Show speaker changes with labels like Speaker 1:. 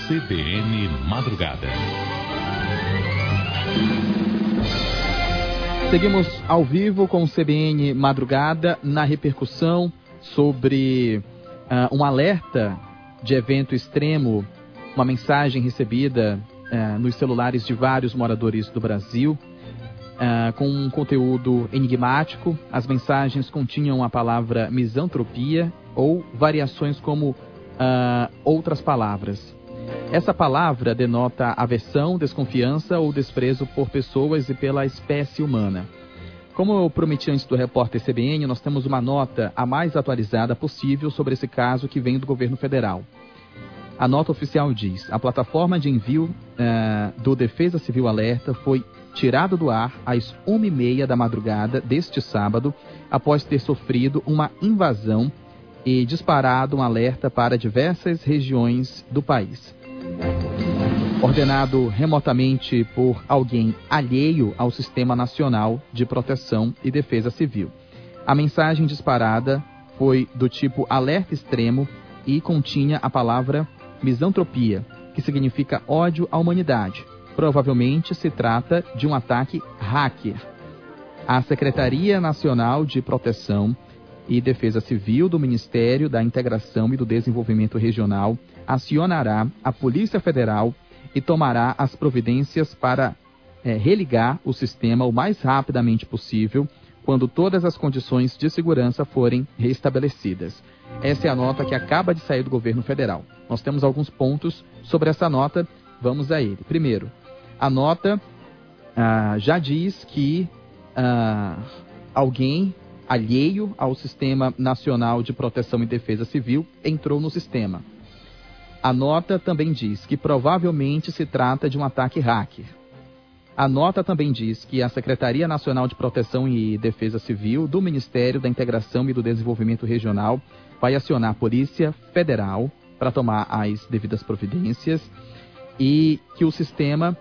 Speaker 1: CBN Madrugada.
Speaker 2: Seguimos ao vivo com o CBN Madrugada na repercussão sobre um alerta de evento extremo, uma mensagem recebida nos celulares de vários moradores do Brasil, com um conteúdo enigmático. As mensagens continham a palavra misantropia ou variações como outras palavras. Essa palavra denota aversão, desconfiança ou desprezo por pessoas e pela espécie humana. Como eu prometi antes do repórter CBN, nós temos uma nota a mais atualizada possível sobre esse caso que vem do governo federal. A nota oficial diz: a plataforma de envio do Defesa Civil Alerta foi tirada do ar às 1h30 da madrugada deste sábado, após ter sofrido uma invasão e disparado um alerta para diversas regiões do país. Ordenado remotamente por alguém alheio ao Sistema Nacional de Proteção e Defesa Civil. A mensagem disparada foi do tipo alerta extremo e continha a palavra misantropia, que significa ódio à humanidade. Provavelmente se trata de um ataque hacker. A Secretaria Nacional de Proteção e Defesa Civil do Ministério da Integração e do Desenvolvimento Regional acionará a Polícia Federal e tomará as providências para religar o sistema o mais rapidamente possível, quando todas as condições de segurança forem restabelecidas. Essa é a nota que acaba de sair do governo federal. Nós temos alguns pontos sobre essa nota, vamos a ele. Primeiro, a nota já diz que alguém alheio ao Sistema Nacional de Proteção e Defesa Civil entrou no sistema. A nota também diz que provavelmente se trata de um ataque hacker. A nota também diz que a Secretaria Nacional de Proteção e Defesa Civil do Ministério da Integração e do Desenvolvimento Regional vai acionar a Polícia Federal para tomar as devidas providências e que o sistema